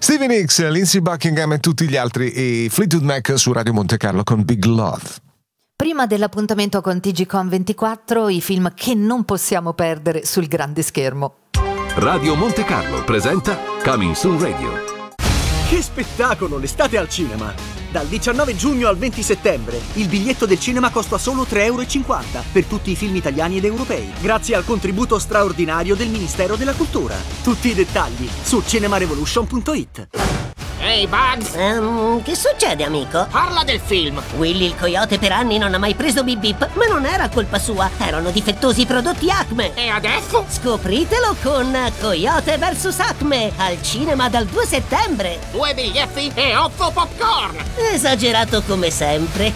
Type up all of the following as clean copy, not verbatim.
Stevie Nicks, Lindsey Buckingham e tutti gli altri, e Fleetwood Mac su Radio Monte Carlo con Big Love. Prima dell'appuntamento con TGCOM 24, i film che non possiamo perdere sul grande schermo. Radio Monte Carlo presenta Coming Soon Radio. Che spettacolo, l'estate al cinema! Dal 19 giugno al 20 settembre il biglietto del cinema costa solo 3,50 € per tutti i film italiani ed europei, grazie al contributo straordinario del Ministero della Cultura. Tutti i dettagli su cinemarevolution.it. Ehi, Bugs! Che succede, amico? Parla del film! Willy il coyote per anni non ha mai preso Bip Bip, ma non era colpa sua, erano difettosi i prodotti Acme. E adesso? Scopritelo con Coyote vs Acme, al cinema dal 2 settembre. 2 biglietti e 8 popcorn! Esagerato come sempre.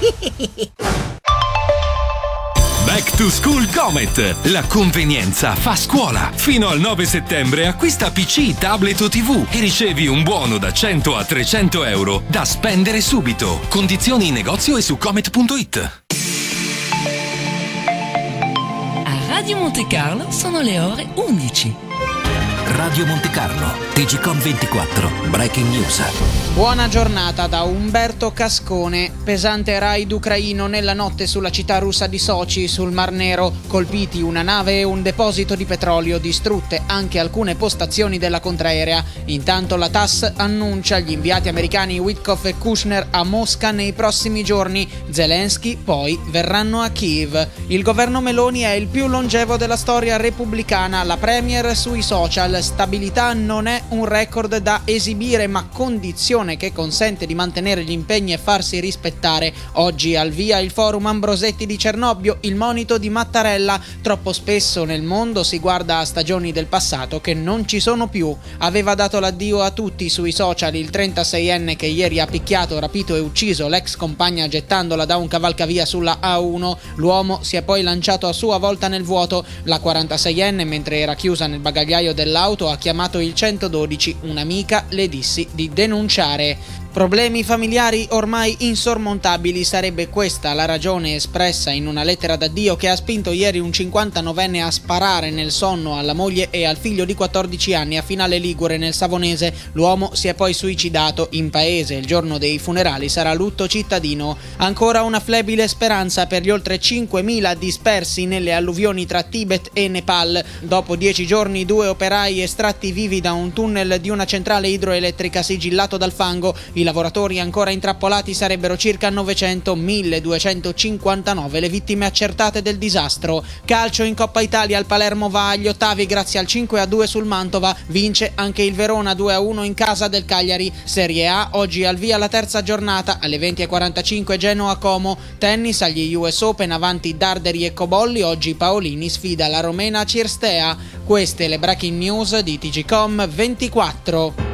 Back to School Comet. La convenienza fa scuola. Fino al 9 settembre acquista PC, tablet o TV e ricevi un buono da 100 a 300 euro da spendere subito. Condizioni in negozio e su comet.it. A Radio Monte Carlo sono le ore 11. Radio Monte Carlo, TGCOM 24, Breaking News. Buona giornata da Umberto Cascone. Pesante raid ucraino nella notte sulla città russa di Sochi, sul Mar Nero. Colpiti una nave e un deposito di petrolio, distrutte anche alcune postazioni della contraerea. Intanto la TASS annuncia gli inviati americani Witkoff e Kushner a Mosca nei prossimi giorni. Zelensky poi verranno a Kiev. Il governo Meloni è il più longevo della storia repubblicana. La premier sui social: stabilità non è un record da esibire, ma condizione che consente di mantenere gli impegni e farsi rispettare. Oggi al via il forum Ambrosetti di Cernobbio, il monito di Mattarella. Troppo spesso nel mondo si guarda a stagioni del passato che non ci sono più. Aveva dato l'addio a tutti sui social il 36enne che ieri ha picchiato, rapito e ucciso l'ex compagna gettandola da un cavalcavia sulla A1. L'uomo si è poi lanciato a sua volta nel vuoto. La 46enne, mentre era chiusa nel bagagliaio dell'auto, ha chiamato il 112. Un'amica le disse di denunciare. Problemi familiari ormai insormontabili, sarebbe questa la ragione espressa in una lettera d'addio che ha spinto ieri un 59enne a sparare nel sonno alla moglie e al figlio di 14 anni a Finale Ligure nel Savonese. L'uomo si è poi suicidato. In paese il giorno dei funerali sarà lutto cittadino. Ancora una flebile speranza per gli oltre 5.000 dispersi nelle alluvioni tra Tibet e Nepal. Dopo 10 giorni 2 operai estratti vivi da un tunnel di una centrale idroelettrica sigillato dal fango. I lavoratori ancora intrappolati sarebbero circa 900, 1259 le vittime accertate del disastro. Calcio in Coppa Italia, il Palermo va agli ottavi grazie al 5-2 sul Mantova, vince anche il Verona 2-1 in casa del Cagliari. Serie A, oggi al via la terza giornata, alle 20:45 Genoa Como. Tennis agli US Open, avanti Darderi e Cobolli, oggi Paolini sfida la romena Cirstea. Queste le breaking news di TGCOM 24.